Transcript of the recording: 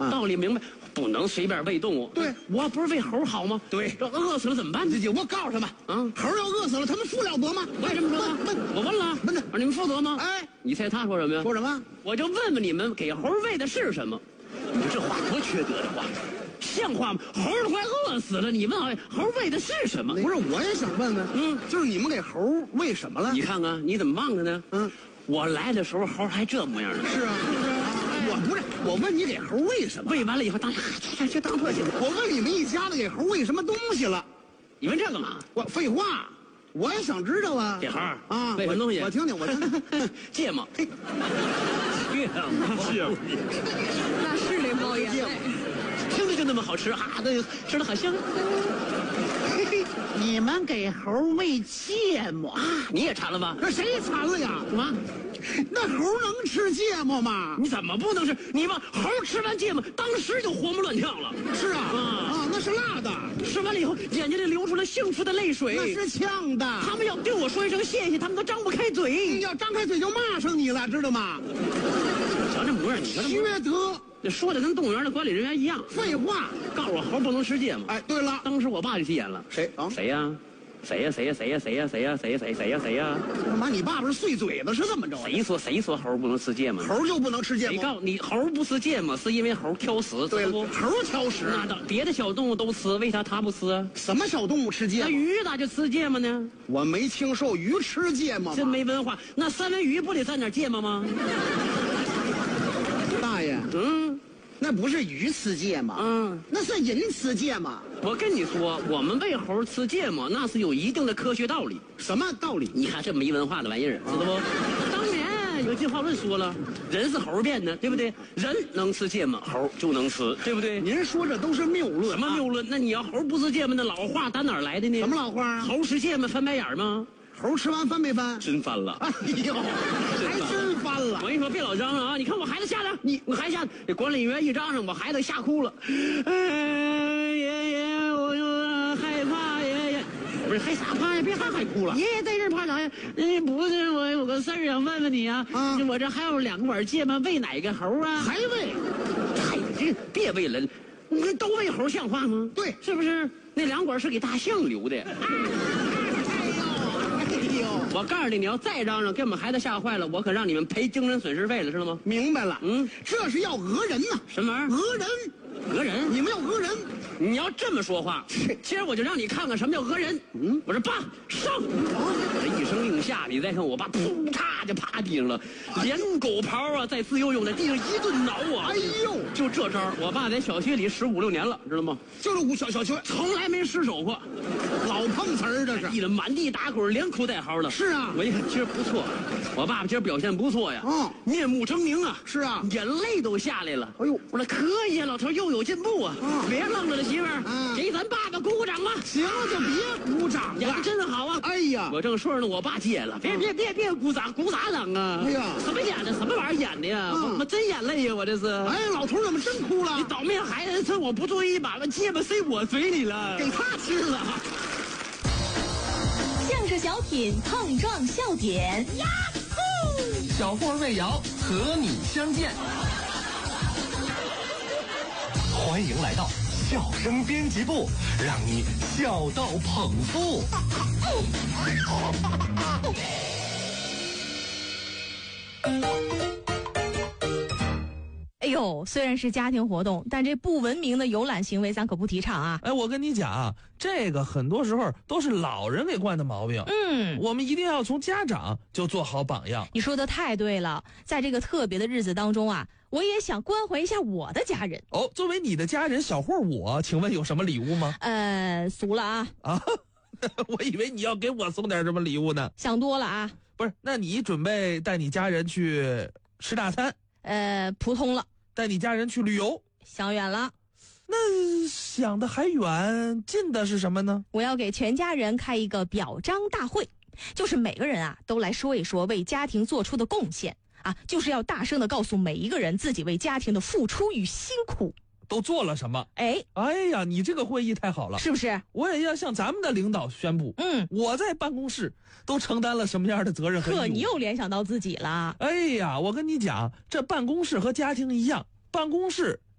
道理明白，不能随便喂动物。 对， 我不是喂猴好吗？ 对， 这饿死了怎么办呢？ 我告诉他们，猴要饿死了，他们负了责吗？ 为什么说？我问了， 问他， 你们负责吗？ 哎， 你猜他说什么呀？ 说什么？ 我就问问你们，给猴喂的是什么？你说这话多缺德的话，像话吗？猴都快饿死了，你问猴喂的是什么？ 不是，我也想问问，就是你们给猴喂什么了？ 你看看，你怎么忘了呢？我来的时候猴还这模样呢。 是啊，是不是？我问你给猴喂什么？ 喂完了以后，当特去。 我问你们一家子给猴喂什么东西了？ 你问这干嘛？ 我废话，我也想知道啊。 给猴啊， 喂什么东西？ 我听听。 芥末。芥末， 那是得冒眼泪。 听着就那么好吃啊！那吃的好香。 你们给猴喂芥末啊？ 你也馋了吧？ 那谁馋了呀？ 什么？ 那猴能吃芥末吗？ 你怎么不能吃？你把猴吃完芥末，当时就活蹦乱跳了。 是啊，那是辣的。 吃完了以后，眼睛里流出了幸福的泪水。 那是呛的。 他们要对我说一声谢谢，他们都张不开嘴。 要张开嘴就骂上你了，知道吗？ 瞧这模样，你说缺德。 说的跟动物园的管理人员一样。 废话， 告诉我猴不能吃芥末。 哎，对了， 当时我爸就急眼了。 谁啊？ 谁呀？谁呀？ 他妈，你爸爸是碎嘴子是这么着？ 谁说猴不能吃芥末？ 猴就不能吃芥末？ 谁告诉你猴不吃芥末，是因为猴挑食。 对不？猴挑食。 那的别的小动物都吃，为啥它不吃啊？ 什么小动物吃芥末？ 那鱼咋就吃芥末呢？ 我没听说鱼吃芥末。 真没文化。那三文鱼不得蘸点芥末吗？ 大爷，那不是鱼吃芥末，那是人吃芥末。 我跟你说，我们喂猴吃芥末，那是有一定的科学道理。 什么道理？ 你看这没文化的玩意儿，知道不？当年有进化论说了，人是猴变的，对不对？人能吃芥末，猴就能吃，对不对？ 您说这都是谬论。 什么谬论？那你要猴不吃芥末，那老话打哪儿来的呢？ 什么老话啊？ 猴吃芥末翻白眼吗？ 猴吃完翻没翻？ 真翻了！ 哎呦，还真翻了！ 我跟你说，别老张了啊！你看我孩子吓的，我孩子吓的，这管理员一张上，我孩子吓哭了。爷爷，我就害怕，爷爷。不是害啥怕呀？别害哭了。爷爷在这怕啥呀？不是，我有个事儿想问问你啊。我这还有2碗芥末，喂哪个猴啊？ 还喂？ 哎，这别喂了，你都喂猴像话吗？ 对， 是不是？那2管是给大象留的。我告诉你，你要再嚷嚷，给我们孩子吓坏了，我可让你们赔精神损失费了，知道吗？ 明白了，这是要讹人呐！ 什么玩意儿？ 讹人？ 讹人？ 你们要讹人？ 你要这么说话，今儿我就让你看看什么叫讹人。我说爸上，这一声令下，你再看我爸，噗嚓就趴地上了，连狗刨啊，在自由泳在地上一顿挠啊！ 哎呦， 就这招，我爸在小学里15、16年了，知道吗？ 就是小学， 从来没失手过， 老碰瓷儿这是。 地上满地打滚，连哭带嚎的。 是啊， 我一看今儿不错，我爸爸今儿表现不错呀。面目狰狞啊。 是啊， 眼泪都下来了。 哎呦， 我说可以啊，老头又有进步啊。别愣着了，媳妇儿，给咱爸爸鼓鼓掌吧。 行了，就别鼓掌了， 演的真好啊。 哎呀， 我正说着呢，我爸接了，别鼓掌，鼓啥掌啊？ 哎呀， 什么演的，什么玩意儿演的呀？我真眼泪呀，我这是。 哎，老头怎么真哭了？ 你倒霉孩子，趁我不注意，把芥末塞我嘴里了， 给他吃了。 相声小品碰撞笑点，呀呼！ 小霍魏瑶和你相见，欢迎来到笑声编辑部，让你笑到捧腹。 哎呦，虽然是家庭活动，但这不文明的游览行为咱可不提倡啊！ 哎，我跟你讲，这个很多时候都是老人给惯的毛病。我们一定要从家长就做好榜样。 你说的太对了，在这个特别的日子当中啊，我也想关怀一下我的家人。 哦，作为你的家人，小霍我，请问有什么礼物吗？ 俗了啊！ 我以为你要给我送点什么礼物呢。 想多了啊！ 不是，那你准备带你家人去吃大餐？ 普通了。 带你家人去旅游？ 想远了。 那想的还远，近的是什么呢？ 我要给全家人开一个表彰大会，就是每个人啊都来说一说为家庭做出的贡献啊，就是要大声的告诉每一个人自己为家庭的付出与辛苦。 都做了什么？ 哎呀，你这个会议太好了， 是不是？ 我也要向咱们的领导宣布，我在办公室都承担了什么样的责任和义务。 你又联想到自己了。 哎呀，我跟你讲，这办公室和家庭一样，办公室